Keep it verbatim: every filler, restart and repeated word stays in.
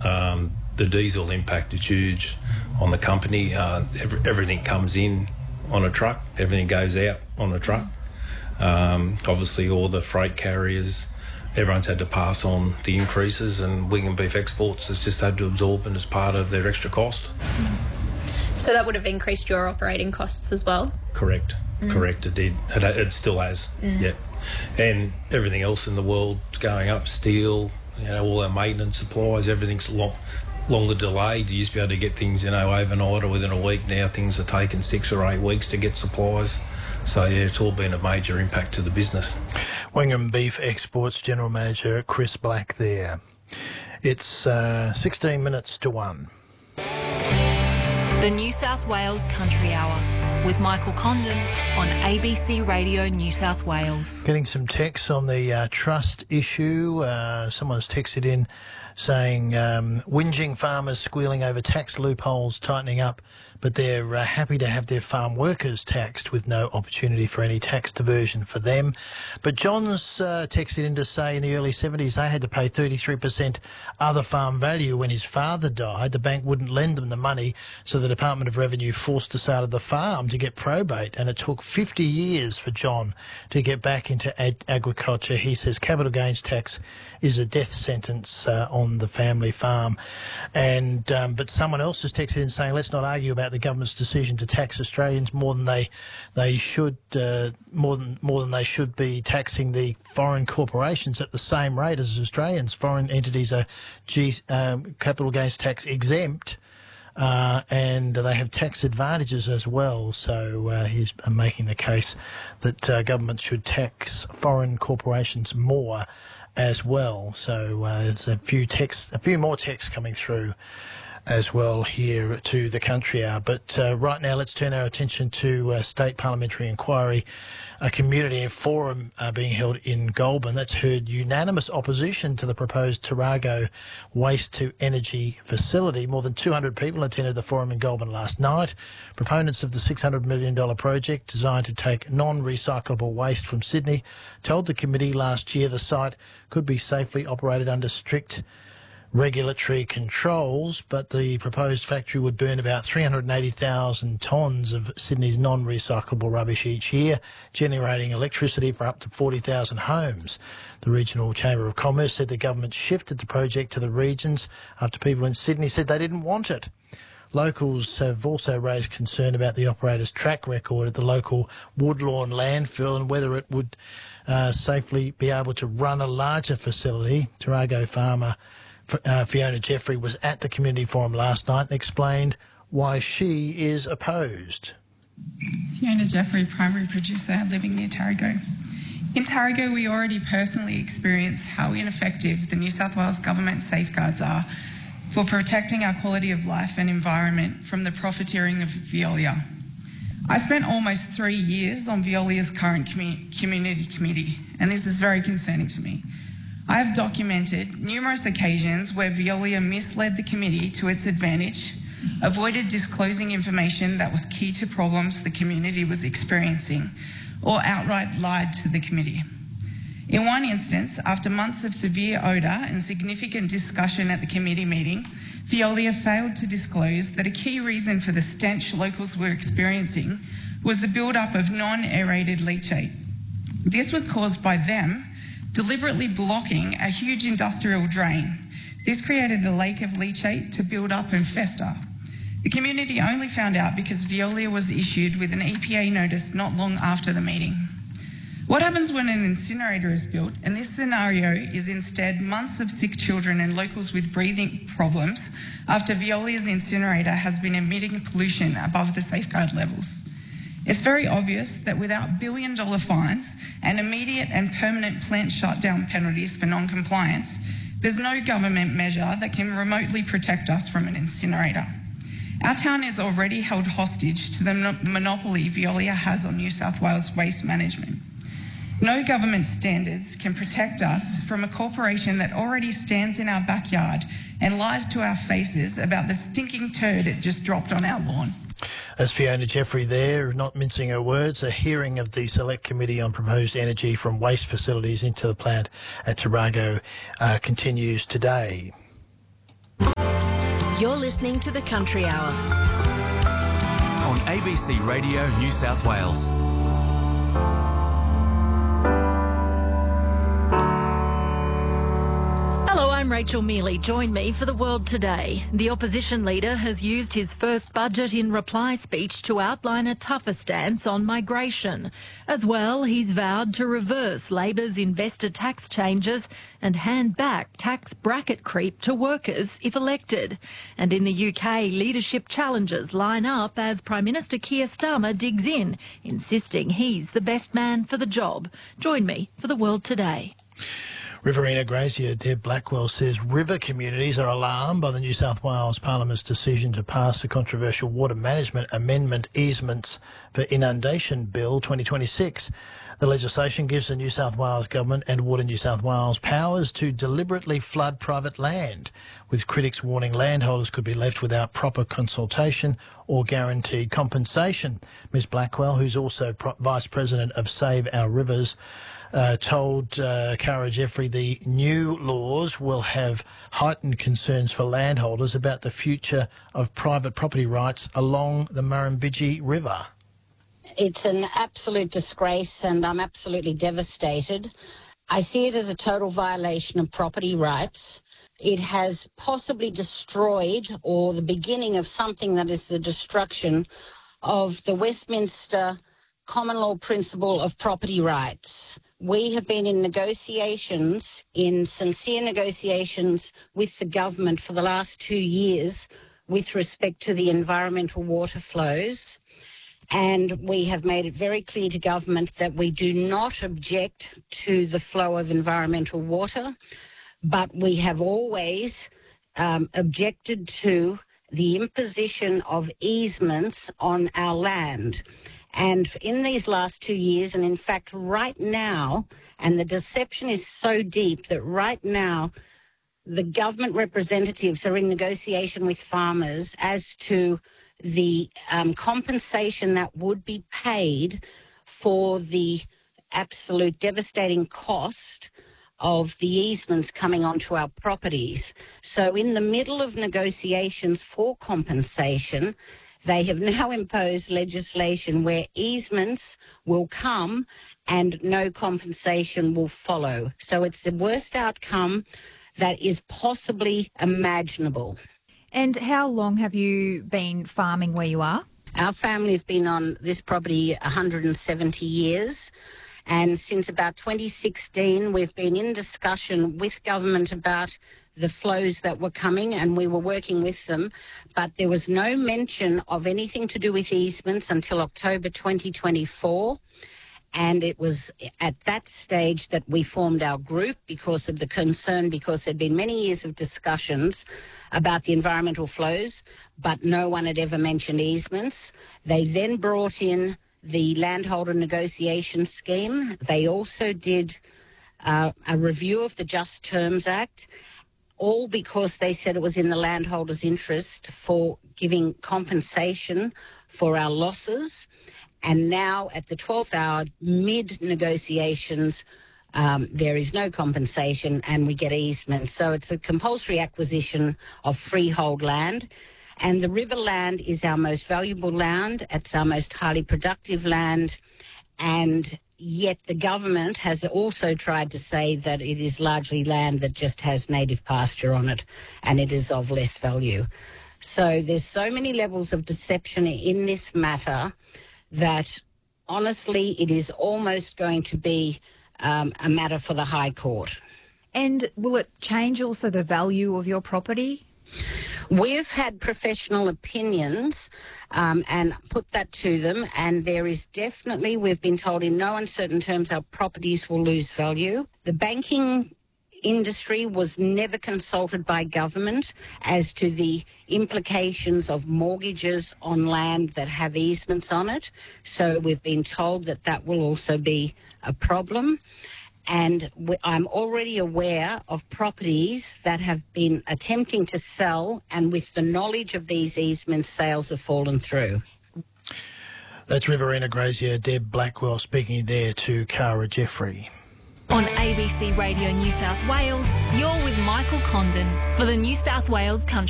Um, the diesel impact is huge on the company. Uh, every, everything comes in on a truck, everything goes out on a truck. Um, obviously, all the freight carriers, everyone's had to pass on the increases, and Wing and Beef Exports has just had to absorb it as part of their extra cost. So that would have increased your operating costs as well? Correct. Mm. Correct, it did. It, it still has, mm. yeah. And everything else in the world's going up, steel, you know, all our maintenance supplies, everything's long, longer delayed. You used to be able to get things, you know, overnight or within a week. Now things are taking six or eight weeks to get supplies. So, yeah, it's all been a major impact to the business. Wing and Beef Exports General Manager Chris Black there. It's uh, sixteen minutes to one. The New South Wales Country Hour with Michael Condon on A B C Radio New South Wales. Getting some texts on the uh, trust issue. Uh, someone's texted in saying um, whinging farmers squealing over tax loopholes tightening up, but they're uh, happy to have their farm workers taxed with no opportunity for any tax diversion for them. But John's uh, texted in to say in the early seventies they had to pay thirty-three percent other farm value when his father died. The bank wouldn't lend them the money, so the Department of Revenue forced us out of the farm to get probate, and it took fifty years for John to get back into ag- agriculture. He says capital gains tax is a death sentence uh, on the family farm. And um, but someone else has texted in saying, let's not argue about the government's decision to tax Australians more than they they should uh, more than more than they should be taxing the foreign corporations at the same rate as Australians. Foreign entities are G, um, capital gains tax exempt. Uh, and they have tax advantages as well. So uh, he's making the case that uh, governments should tax foreign corporations more as well. So uh, there's a few texts, a few more texts coming through as well here to the Country Hour. But uh, right now, let's turn our attention to uh, State Parliamentary Inquiry, a community forum uh, being held in Goulburn that's heard unanimous opposition to the proposed Tarago waste-to-energy facility. More than two hundred people attended the forum in Goulburn last night. Proponents of the six hundred million dollars project designed to take non-recyclable waste from Sydney told the committee last year the site could be safely operated under strict regulatory controls, but the proposed factory would burn about three hundred eighty thousand tonnes of Sydney's non-recyclable rubbish each year, generating electricity for up to forty thousand homes. The Regional Chamber of Commerce said the government shifted the project to the regions after people in Sydney said they didn't want it. Locals have also raised concern about the operator's track record at the local Woodlawn landfill and whether it would uh, safely be able to run a larger facility. Tarago farmer Uh, Fiona Jeffrey was at the community forum last night and explained why she is opposed. Fiona Jeffrey, primary producer living near Tarago. In Tarago, we already personally experience how ineffective the New South Wales government safeguards are for protecting our quality of life and environment from the profiteering of Veolia. I spent almost three years on Veolia's current commu- community committee, and this is very concerning to me. I have documented numerous occasions where Veolia misled the committee to its advantage, avoided disclosing information that was key to problems the community was experiencing, or outright lied to the committee. In one instance, after months of severe odour and significant discussion at the committee meeting, Veolia failed to disclose that a key reason for the stench locals were experiencing was the build-up of non-aerated leachate. This was caused by them deliberately blocking a huge industrial drain. This created a lake of leachate to build up and fester. The community only found out because Veolia was issued with an E P A notice not long after the meeting. What happens when an incinerator is built, and this scenario is instead months of sick children and locals with breathing problems after Veolia's incinerator has been emitting pollution above the safeguard levels? It's very obvious that without billion-dollar fines and immediate and permanent plant shutdown penalties for non-compliance, there's no government measure that can remotely protect us from an incinerator. Our town is already held hostage to the monopoly Veolia has on New South Wales waste management. No government standards can protect us from a corporation that already stands in our backyard and lies to our faces about the stinking turd it just dropped on our lawn. As Fiona Jeffrey there, not mincing her words, a hearing of the Select Committee on proposed energy from waste facilities into the plant at Tarago uh, continues today. You're listening to the Country Hour on A B C Radio New South Wales. Hello, I'm Rachel Mealy. Join me for The World Today. The opposition leader has used his first budget in reply speech to outline a tougher stance on migration. As well, he's vowed to reverse Labor's investor tax changes and hand back tax bracket creep to workers if elected. And in the U K, leadership challenges line up as Prime Minister Keir Starmer digs in, insisting he's the best man for the job. Join me for The World Today. Riverina Grazier Deb Blackwell says river communities are alarmed by the New South Wales Parliament's decision to pass the controversial Water Management Amendment Easements for Inundation Bill twenty twenty-six. The legislation gives the New South Wales Government and Water New South Wales powers to deliberately flood private land, with critics warning landholders could be left without proper consultation or guaranteed compensation. Ms Blackwell, who's also Pro- Vice President of Save Our Rivers, Uh, told uh, Cara Jeffrey the new laws will have heightened concerns for landholders about the future of private property rights along the Murrumbidgee River. It's an absolute disgrace and I'm absolutely devastated. I see it as a total violation of property rights. It has possibly destroyed, or the beginning of something that is the destruction of the Westminster common law principle of property rights. We have been in negotiations, in sincere negotiations with the government for the last two years with respect to the environmental water flows. And we have made it very clear to government that we do not object to the flow of environmental water, but we have always um, objected to the imposition of easements on our land. And in these last two years, and in fact right now, and the deception is so deep that right now the government representatives are in negotiation with farmers as to the um, compensation that would be paid for the absolute devastating cost of the easements coming onto our properties. So in the middle of negotiations for compensation, they have now imposed legislation where easements will come and no compensation will follow. So it's the worst outcome that is possibly imaginable. And how long have you been farming where you are? Our family have been on this property one hundred seventy years. And since about twenty sixteen, we've been in discussion with government about the flows that were coming, and we were working with them. But there was no mention of anything to do with easements until October twenty twenty-four. And it was at that stage that we formed our group because of the concern, because there'd been many years of discussions about the environmental flows, but no one had ever mentioned easements. They then brought in the landholder negotiation scheme. They also did uh, a review of the Just Terms Act, all because they said it was in the landholder's interest for giving compensation for our losses. And now at the twelfth hour, mid-negotiations, um, there is no compensation and we get easements. So it's a compulsory acquisition of freehold land. And the river land is our most valuable land. It's our most highly productive land. And yet the government has also tried to say that it is largely land that just has native pasture on it and it is of less value. So there's so many levels of deception in this matter that honestly it is almost going to be um, a matter for the High Court. And will it change also the value of your property? We've had professional opinions um, and put that to them, and there is definitely, we've been told in no uncertain terms, our properties will lose value. The banking industry was never consulted by government as to the implications of mortgages on land that have easements on it. So we've been told that that will also be a problem. And I'm already aware of properties that have been attempting to sell, and with the knowledge of these easements, sales have fallen through. That's Riverina Grazier Deb Blackwell speaking there to Cara Jeffrey. On A B C Radio New South Wales, you're with Michael Condon for the New South Wales Country